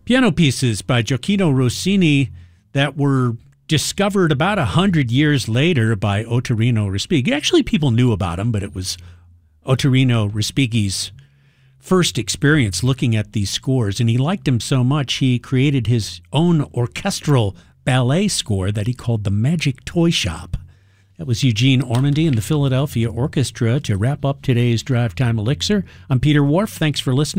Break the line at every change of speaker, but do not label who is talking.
Piano pieces by Gioacchino Rossini that were discovered about 100 years later by Ottorino Respighi. Actually, people knew about him, but it was Ottorino Respighi's first experience looking at these scores, and he liked him so much he created his own orchestral ballet score that he called the Magic Toy Shop. That was Eugene Ormandy and the Philadelphia Orchestra to wrap up today's Drive Time Elixir. I'm Peter Whorf. Thanks for listening.